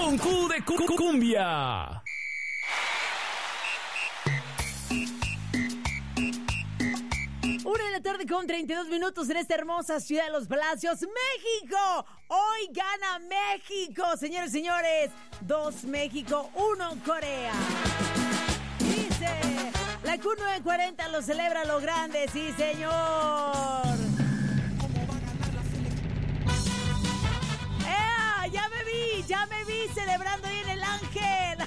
con Q de cumbia. Una de la tarde con 32 minutos en esta hermosa ciudad de Los Palacios, México. Hoy gana México, señores y señores. 2 México, 1 Corea. Dice, la Q940 lo celebra a lo grande, sí señor. Ya me vi celebrando ahí en el Ángel.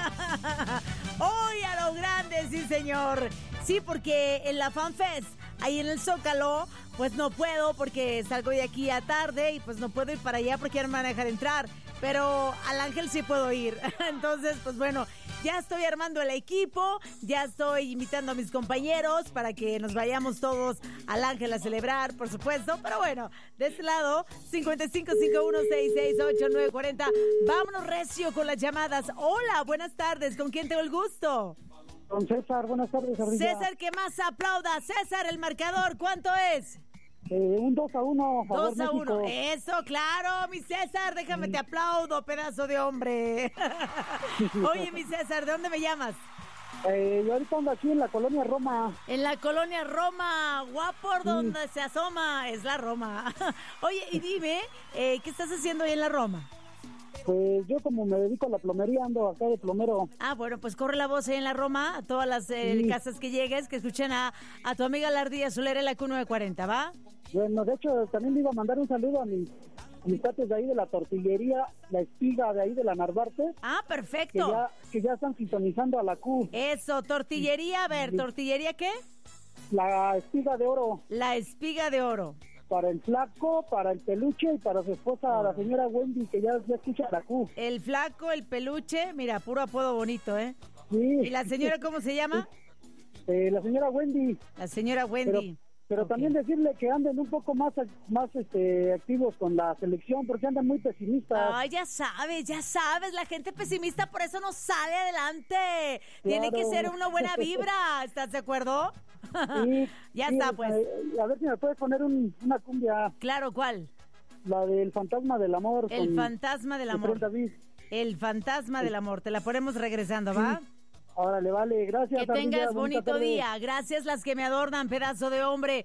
Hoy a lo grande, sí señor. Sí, porque en la FanFest, ahí en el Zócalo, pues no puedo porque salgo de aquí a tarde y pues no puedo ir para allá porque ya no me van a dejar entrar. Pero al Ángel sí puedo ir. Entonces, pues bueno, ya estoy armando el equipo, ya estoy invitando a mis compañeros para que nos vayamos todos al Ángel a celebrar, por supuesto. Pero bueno, de este lado, 5551668940. Vámonos recio con las llamadas. Hola, buenas tardes. ¿Con quién tengo el gusto? Con César, buenas tardes, Ardilla. César, que más aplauda. César, el marcador, ¿cuánto es? Un 2-1. 2-1. Eso, claro, mi César, déjame te aplaudo, pedazo de hombre. Oye, mi César, ¿de dónde me llamas? Yo ahorita ando aquí en la colonia Roma. En la colonia Roma, guapo donde se asoma, es la Roma. Oye, y dime, ¿qué estás haciendo ahí en la Roma? Pues yo como me dedico a la plomería, ando acá de plomero. Ah, bueno, pues corre la voz ahí en la Roma, a todas las casas que llegues, que escuchen a tu amiga la Ardilla Soler en la Q940, ¿va? Bueno, de hecho, también le iba a mandar un saludo a mis cuates de ahí de la tortillería, la Espiga de ahí de la Narvarte. Ah, perfecto. Que ya están sintonizando a la Q. Eso, tortillería, a ver, ¿tortillería qué? La Espiga de Oro. La Espiga de Oro. Para el Flaco, para el Peluche y para su esposa, la señora Wendy, que ya escucha la Q. El Flaco, el Peluche, mira, puro apodo bonito, ¿eh? Sí. ¿Y la señora cómo se llama? La señora Wendy. La señora Wendy. Pero okay. También decirle que anden un poco más activos con la selección, porque andan muy pesimistas. Ay, ya sabes, la gente pesimista por eso no sale adelante. Claro. Tiene que ser una buena vibra, ¿estás de acuerdo? Sí, ya sí, está, pues. A ver si me puedes poner una cumbia. Claro, ¿cuál? La del Fantasma del Amor. El Fantasma del Amor. El Fantasma del Amor, te la ponemos regresando, ¿va? Órale, vale, gracias. Que tengas bonito día. Gracias las que me adornan, pedazo de hombre.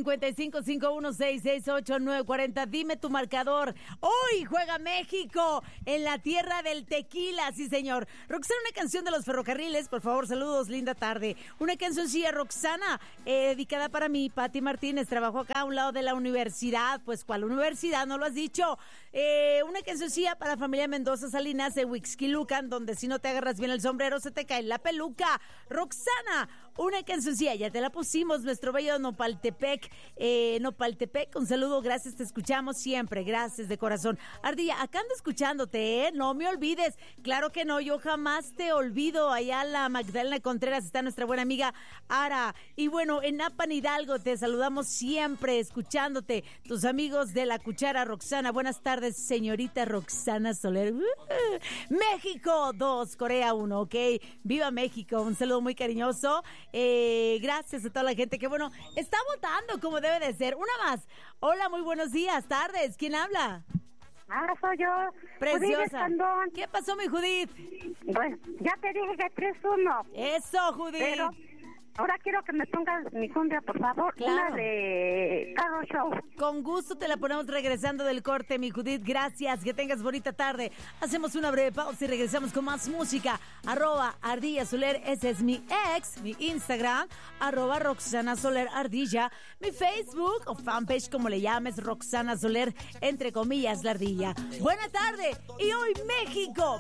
5551668940. Dime tu marcador. Hoy juega México en la tierra del tequila, sí señor. Roxana, una canción de los ferrocarriles, por favor, saludos, linda tarde. Una cancioncilla, Roxana, dedicada para mí, Pati Martínez. Trabajo acá a un lado de la universidad. Pues, ¿cuál universidad? No lo has dicho. Una cancioncilla para familia Mendoza Salinas de Huixquilucan, donde si no te agarras bien el sombrero se te cae la peluca. Roxana, una cancioncilla, ya te la pusimos, nuestro bello Nopaltepec, un saludo, gracias, te escuchamos siempre, gracias de corazón. Ardilla, acá ando escuchándote, no me olvides, claro que no, yo jamás te olvido. Allá la Magdalena Contreras está nuestra buena amiga Ara, y bueno, en Napan Hidalgo te saludamos siempre, escuchándote, tus amigos de La Cuchara. Roxana, buenas tardes, señorita Roxana Soler. México 2, Corea 1, ok, viva México, un saludo muy cariñoso. Gracias a toda la gente que, bueno, está votando como debe de ser. Una más. Hola, muy buenos días, tardes. ¿Quién habla? Soy yo. Preciosa. ¿Qué pasó, mi Judith? Pues ya te dije que 3-1. Eso, Judith. Pero ahora quiero que me pongas mi cumbia, por favor. Claro. Una de Carro Show. Con gusto te la ponemos regresando del corte, mi Judith. Gracias, que tengas bonita tarde. Hacemos una breve pausa y regresamos con más música. @Ardilla Soler, ese es mi ex, mi Instagram. @Roxana Soler Ardilla. Mi Facebook o fanpage, como le llames, Roxana Soler, entre comillas, la Ardilla. Buena tarde y hoy México